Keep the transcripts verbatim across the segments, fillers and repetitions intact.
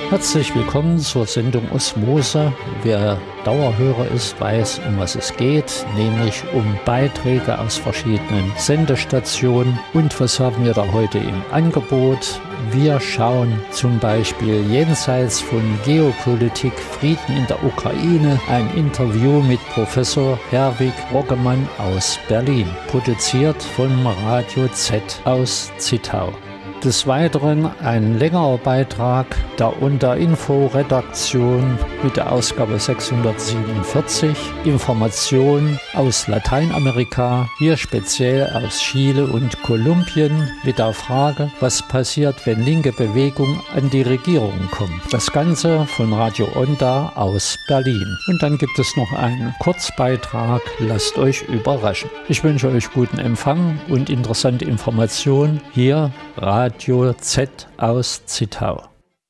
Herzlich willkommen zur Sendung Osmose. Wer Dauerhörer ist, weiß, um was es geht, nämlich um Beiträge aus verschiedenen Sendestationen. Und was haben wir da heute im Angebot? Wir schauen zum Beispiel jenseits von Geopolitik, Frieden in der Ukraine, ein Interview mit Professor Herwig Roggemann aus Berlin, produziert von Radio Z aus Zittau. Des Weiteren ein längerer Beitrag der Unterinfo-Redaktion mit der Ausgabe sechshundertsiebenundvierzig, Informationen aus Lateinamerika, hier speziell aus Chile und Kolumbien mit der Frage, was passiert, wenn linke Bewegungen an die Regierung kommen. Das Ganze von Radio Onda aus Berlin. Und dann gibt es noch einen Kurzbeitrag, lasst euch überraschen. Ich wünsche euch guten Empfang und interessante Informationen hier Radio Radio Z aus Zittau.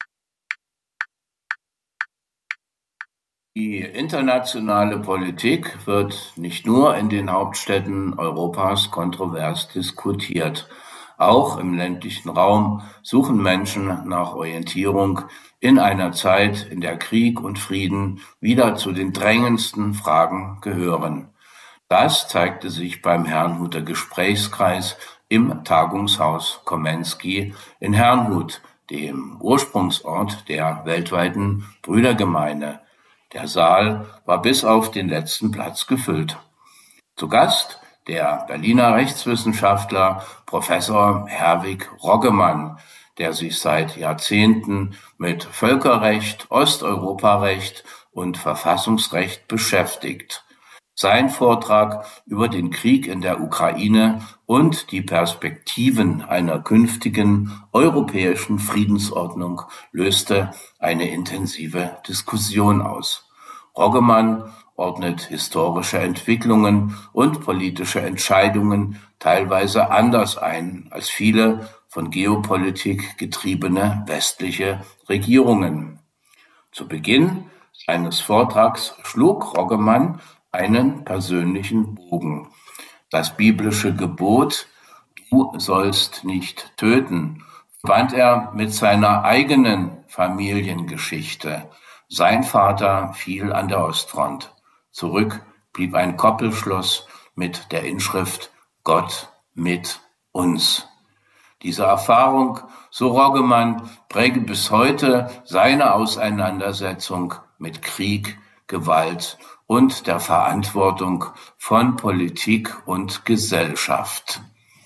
Die internationale Politik wird nicht nur in den Hauptstädten Europas kontrovers diskutiert. Auch im ländlichen Raum suchen Menschen nach Orientierung in einer Zeit, in der Krieg und Frieden wieder zu den drängendsten Fragen gehören. Das zeigte sich beim Herrnhuter Gesprächskreis im Tagungshaus Komensky in Herrnhut, dem Ursprungsort der weltweiten Brüdergemeine. Der Saal war bis auf den letzten Platz gefüllt. Zu Gast der Berliner Rechtswissenschaftler Professor Herwig Roggemann, der sich seit Jahrzehnten mit Völkerrecht, Osteuroparecht und Verfassungsrecht beschäftigt. Sein Vortrag über den Krieg in der Ukraine und die Perspektiven einer künftigen europäischen Friedensordnung löste eine intensive Diskussion aus. Roggemann ordnet historische Entwicklungen und politische Entscheidungen teilweise anders ein als viele von Geopolitik getriebene westliche Regierungen. Zu Beginn seines Vortrags schlug Roggemann einen persönlichen Bogen. Das biblische Gebot, du sollst nicht töten, verband er mit seiner eigenen Familiengeschichte. Sein Vater fiel an der Ostfront. Zurück blieb ein Koppelschloss mit der Inschrift Gott mit uns. Diese Erfahrung, so Roggemann, präge bis heute seine Auseinandersetzung mit Krieg, Gewalt und der Verantwortung von Politik und Gesellschaft.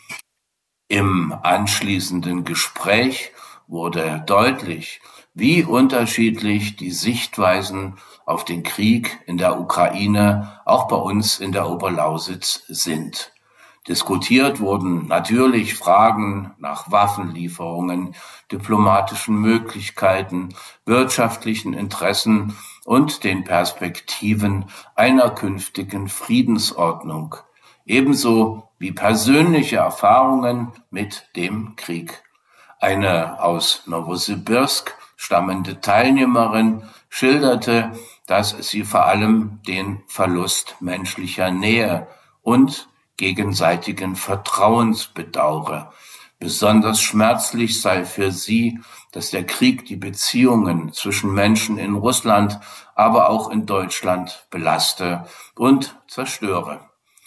Im anschließenden Gespräch wurde deutlich, wie unterschiedlich die Sichtweisen auf den Krieg in der Ukraine auch bei uns in der Oberlausitz sind. Diskutiert wurden natürlich Fragen nach Waffenlieferungen, diplomatischen Möglichkeiten, wirtschaftlichen Interessen und den Perspektiven einer künftigen Friedensordnung, ebenso wie persönliche Erfahrungen mit dem Krieg. Eine aus Nowosibirsk stammende Teilnehmerin schilderte, dass sie vor allem den Verlust menschlicher Nähe und gegenseitigen Vertrauens bedauere. Besonders schmerzlich sei für sie, dass der Krieg die Beziehungen zwischen Menschen in Russland, aber auch in Deutschland belaste und zerstöre.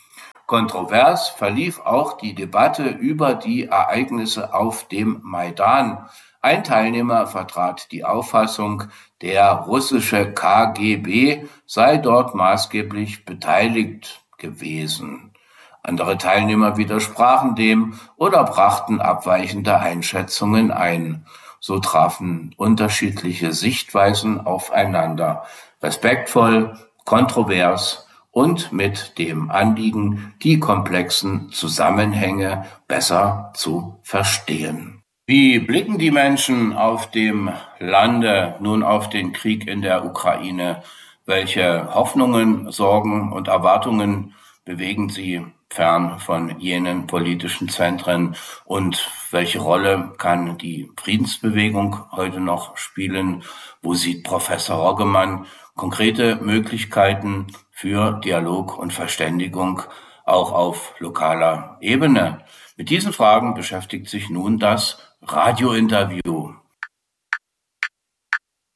Kontrovers verlief auch die Debatte über die Ereignisse auf dem Maidan. Ein Teilnehmer vertrat die Auffassung, der russische K G B sei dort maßgeblich beteiligt gewesen. Andere Teilnehmer widersprachen dem oder brachten abweichende Einschätzungen ein. So trafen unterschiedliche Sichtweisen aufeinander, respektvoll, kontrovers und mit dem Anliegen, die komplexen Zusammenhänge besser zu verstehen. Wie blicken die Menschen auf dem Lande nun auf den Krieg in der Ukraine? Welche Hoffnungen, Sorgen und Erwartungen bewegen sie fern von jenen politischen Zentren? Und welche Rolle kann die Friedensbewegung heute noch spielen? Wo sieht Professor Roggemann konkrete Möglichkeiten für Dialog und Verständigung auch auf lokaler Ebene? Mit diesen Fragen beschäftigt sich nun das Radiointerview.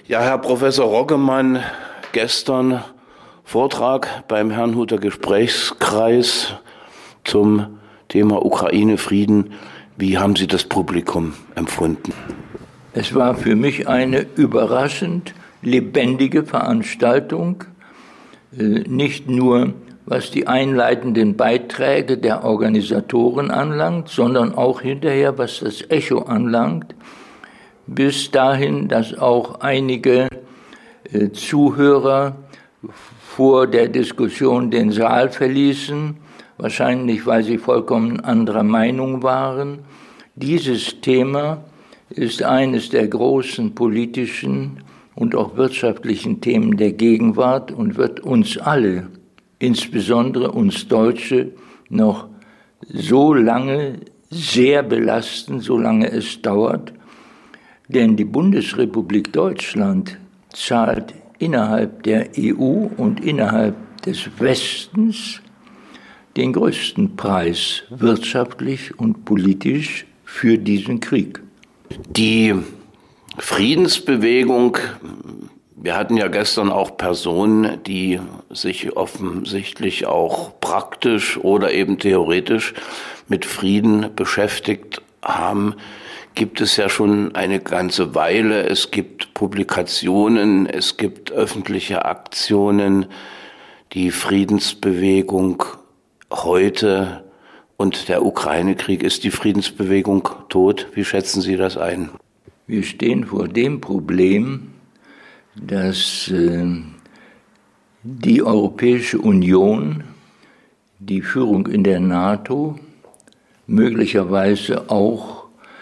Ja, Herr Professor Roggemann, gestern Vortrag beim Herrnhuter Gesprächskreis zum Thema Ukraine-Frieden. Wie haben Sie das Publikum empfunden? Es war für mich eine überraschend lebendige Veranstaltung, nicht nur was die einleitenden Beiträge der Organisatoren anlangt, sondern auch hinterher, was das Echo anlangt, bis dahin, dass auch einige äh, Zuhörer vor der Diskussion den Saal verließen, wahrscheinlich weil sie vollkommen anderer Meinung waren. Dieses Thema ist eines der großen politischen und auch wirtschaftlichen Themen der Gegenwart und wird uns alle, insbesondere uns Deutsche, noch so lange sehr belasten, solange es dauert. Denn die Bundesrepublik Deutschland zahlt innerhalb der E U und innerhalb des Westens den größten Preis wirtschaftlich und politisch für diesen Krieg. Die Friedensbewegung, wir hatten ja gestern auch Personen, die sich offensichtlich auch praktisch oder eben theoretisch mit Frieden beschäftigt haben, gibt es ja schon eine ganze Weile. Es gibt Publikationen, es gibt öffentliche Aktionen. Die Friedensbewegung heute und der Ukraine-Krieg, ist die Friedensbewegung tot? Wie schätzen Sie das ein? Wir stehen vor dem Problem, dass äh, die Europäische Union, die Führung in der NATO, möglicherweise auch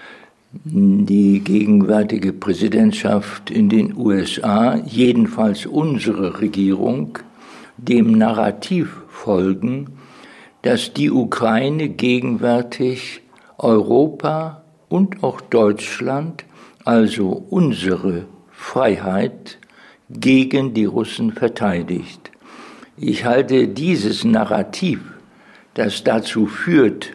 die gegenwärtige Präsidentschaft in den U S A, jedenfalls unsere Regierung, dem Narrativ folgen, dass die Ukraine gegenwärtig Europa und auch Deutschland, also unsere Freiheit, gegen die Russen verteidigt. Ich halte dieses Narrativ, das dazu führt,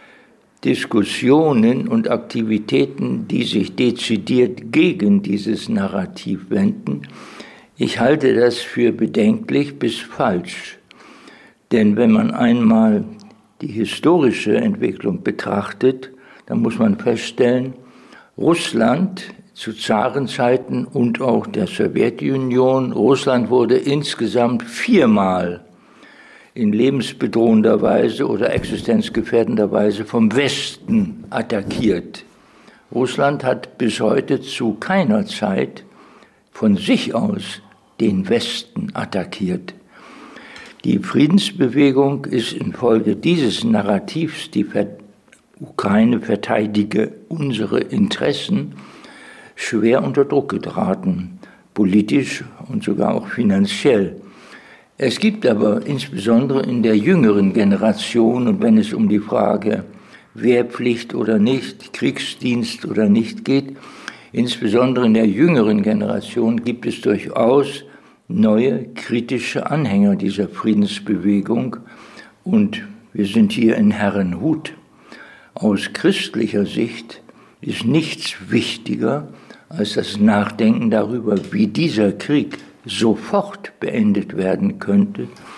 Diskussionen und Aktivitäten, die sich dezidiert gegen dieses Narrativ wenden, ich halte das für bedenklich bis falsch. Denn wenn man einmal die historische Entwicklung betrachtet, dann muss man feststellen, Russland zu Zarenzeiten und auch der Sowjetunion, Russland wurde insgesamt viermal in lebensbedrohender Weise oder existenzgefährdender Weise vom Westen attackiert. Russland hat bis heute zu keiner Zeit von sich aus den Westen attackiert. Die Friedensbewegung ist infolge dieses Narrativs, die Ukraine verteidige unsere Interessen, schwer unter Druck geraten, politisch und sogar auch finanziell. Es gibt aber insbesondere in der jüngeren Generation, und wenn es um die Frage Wehrpflicht oder nicht, Kriegsdienst oder nicht geht, insbesondere in der jüngeren Generation gibt es durchaus neue kritische Anhänger dieser Friedensbewegung. Und wir sind hier in Herrenhut. Aus christlicher Sicht ist nichts wichtiger als das Nachdenken darüber, wie dieser Krieg sofort beendet werden könnte